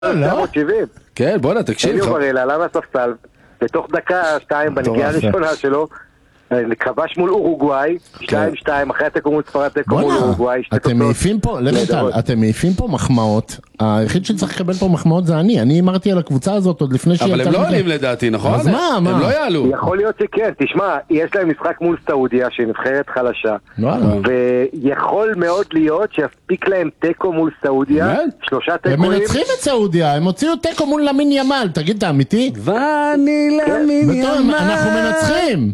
1970. כן, בוא'נה, תקשיב. אליו בראלה, עלה מהספסל, בתוך דקה, 2, בנגיעה הראשונה שלו, כבש מול אורוגוואי, 2-2, אחרי התיקו מול ספרד, תיקו מול אורוגוואי. אתם מעיפים פה, לבנטל, אתם מעיפים פה מחמאות, היחיד שצריך לקבל פה מחמאות זה אני אמרתי על הקבוצה הזאת עוד לפני אבל הם לא עולים לדעתי, נכון? אז מה? הם לא יעלו. יכול להיות שכן, תשמע, יש להם משחק מול סעודיה, שהיא נבחרת חלשה, ויכול מאוד להיות שיספיק להם תיקו מול סעודיה, 3 תיקויים. הם מנצחים את סעודיה, הם הוציאו תיקו מול למין ימל, תגיד, אתה אמיתי? ואני למין ימל. אנחנו מנצחים.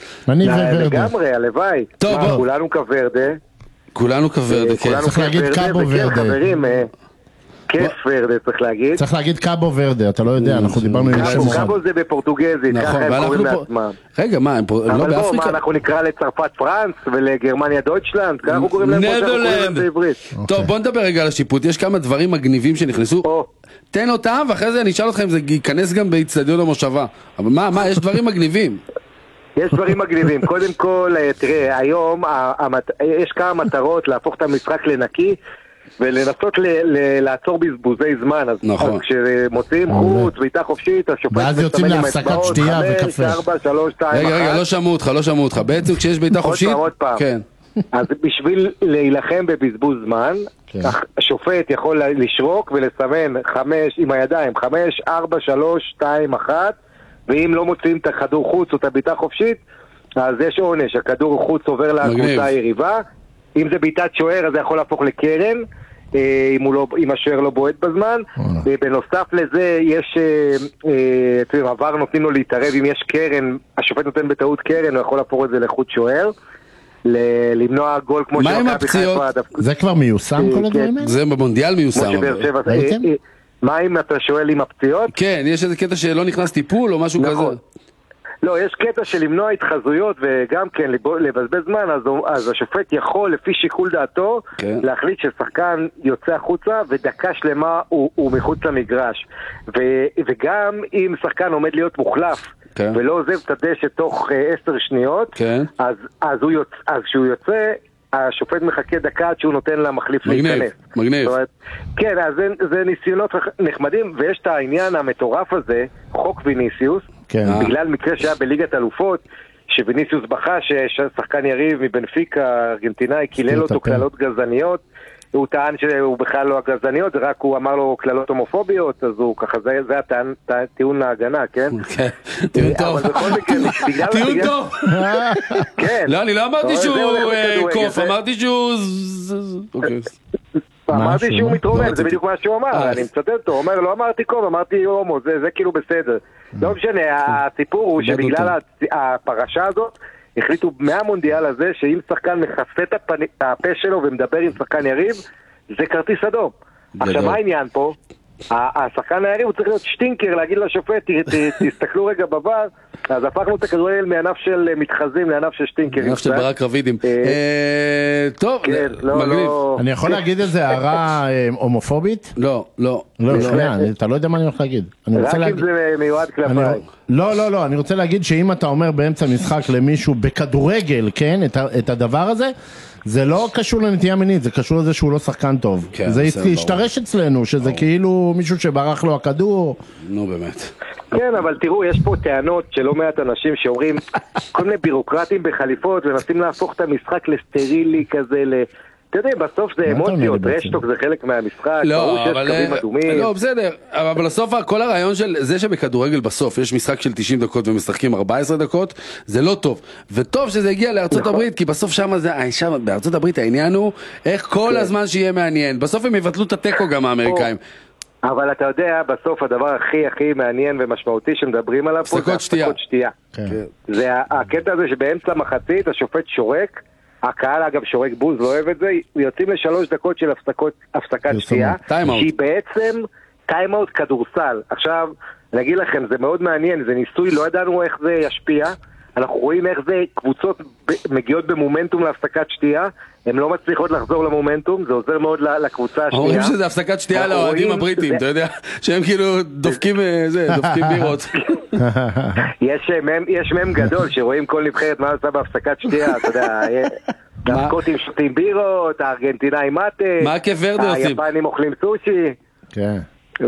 לגמרי, הלוואי. כולנו כוורדה. כולנו כוורדה, כן. צריך להגיד קאבו ורדה. חברים, כיף ורדה צריך להגיד. צריך להגיד קאבו ורדה, אתה לא יודע, אנחנו דיברנו עם שם אחד. קאבו זה בפורטוגזית, ככה הם קוראים לעצמם. רגע, מה, הם לא באפריקה? אבל מה, אנחנו נקרא לצרפת פרנס ולגרמניה דויטשלנד, ככה אנחנו קוראים להם בעברית. טוב, בוא נדבר רגע על השיפוט, יש כמה דברים מגניבים שנכנסו. תן אותם, ואחרי זה אני אשאל אתכם אם זה ייכנס גם באצטדיון המושבה. אבל מה, יש דברים מגניבים. יש דברים מגניבים. קודם כל, תראה, היום יש כמה מטרות להפוך את המשחק לנקי ולנסות לעצור בזבוזי זמן. נכון. אז כשמוציאים חוץ, בעיטה חופשית, השופט ואז יוצאים להפסקת שתייה וקפה. 5, 4, 3, 2, 1. רגע, לא שמעו אותך. בעצם כשיש בעיטה חופשית... עוד פעם. כן. אז בשביל להילחם בבזבוז זמן, השופט יכול לשרוק ולסמן 5 עם הידיים, 5, 4, 3, 2, 1, ואם לא מוצאים את הכדור חוץ או את הביתה חופשית, אז יש עונש, הכדור חוץ עובר לקבוצה היריבה. אם זה ביתת שוער, אז זה יכול להפוך לקרן, אם השוער לא בועט בזמן. בנוסף לזה, יש עבר נותנים לו להתערב, אם יש קרן, השופט נותן בטעות קרן, הוא יכול להפוך את זה לחוץ שוער, למנוע גול כמו מה עם הפציעות? זה כבר מיושם כל הדברים האלה? זה במונדיאל מיושם. מה אם אתה שואל עם הפציעות? כן, יש איזה קטע שלא נכנס טיפול או משהו כזה. לא, יש קטע של למנוע התחזויות וגם כן לבזבז זמן, אז השופט יכול לפי שיקול דעתו להחליט ששחקן יוצא החוצה ודקה שלמה הוא מחוץ למגרש. וגם אם שחקן עומד להיות מוחלף ולא עוזב את הדשא תוך 10 שניות, אז כשהוא יוצא השופט מחכה דקה עד שהוא נותן למחליף להיכנס. מגניב. כן, אז זה ניסיונות נחמדים, ויש את העניין המטורף הזה, חוק ויניסיוס, בגלל מקרה שהיה בליגת אלופות, שוויניסיוס בכה ששחקן יריב מבנפיקה, ארגנטינאי, קילל אותו כללות גזעניות, הוא טען שהוא בכלל לא הגזעניות, רק הוא אמר לו כללות הומופוביות, אז הוא ככה, זה הטיעון להגנה, כן? כן, טיעון טוב. טיעון טוב. לא, אני לא אמרתי שהוא קוף, אמרתי שהוא... אמרתי שהוא מתרומם, זה בדיוק מה שהוא אמר, אני מצטט אותו, הוא אומר, לא אמרתי קוף, אמרתי הומו, זה כאילו בסדר. לא משנה, הסיפור הוא שבגלל הפרשה הזאת, החליטו מהמונדיאל הזה שאם שחקן מחשף את הפה שלו ומדבר עם שחקן יריב, זה כרטיס אדום. עכשיו מה העניין פה? השחקן היריב הוא צריך להיות שטינקר, להגיד לשופט, תסתכלו רגע בבר, אז הפכנו את הכדורגל מענף של מתחזים לענף של שטינקרים. ענף של ברק רבידים. טוב, מגניב. אני יכול להגיד איזה הערה הומופובית? לא. לא, אתה לא יודע מה אני הולך להגיד. רק אם זה מיועד כלפיי. לא, אני רוצה להגיד שאם אתה אומר באמצע משחק למישהו בכדורגל, כן, את הדבר הזה, זה לא קשור לנטייה מינית, זה קשור לזה שהוא לא שחקן טוב. זה השתרש אצלנו, שזה כאילו מישהו שברח לו הכדור. נו באמת. כן, אבל תראו, יש פה טענות של לא מעט אנשים שאומרים כל מיני בירוקרטים בחליפות ומנסים להפוך את המשחק לסטרילי כזה, אתה יודע, בסוף זה אמוציות, רשטוק זה חלק מהמשחק, ברור שיש קווים אדומים. לא, בסדר, אבל בסוף כל הרעיון של זה שבכדורגל בסוף יש משחק של 90 דקות ומשחקים 14 דקות, זה לא טוב. וטוב שזה הגיע לארצות הברית, כי בסוף שם בארצות הברית העניין הוא איך כל הזמן שיהיה מעניין. בסוף הם יבטלו את הטקו גם האמריקאים. אבל אתה יודע, בסוף הדבר הכי מעניין ומשמעותי שמדברים עליו פה זה הפסקות שתייה. זה הקטע הזה שבאמצע מחצית השופט שורק, הקהל אגב שורק בוז, לא אוהב את זה, יוצאים ל3 דקות של הפסקת שתייה, שהיא בעצם טיימאוט כדורסל. עכשיו, אני אגיד לכם, זה מאוד מעניין, זה ניסוי, לא ידענו איך זה ישפיע, אנחנו רואים איך זה קבוצות מגיעות במומנטום להפסקת שתייה, הן לא מצליחות לחזור למומנטום, זה עוזר מאוד לקבוצה השנייה. אומרים שזה הפסקת שתייה לאוהדים הבריטים, אתה יודע, שהם כאילו דופקים בירות. יש מם גדול שרואים כל נבחרת מה עושה בהפסקת שתייה, אתה יודע, הסקוטים שותים בירות, הארגנטינאים מטה, מה כוורדה עושים? היפנים אוכלים סושי. כן.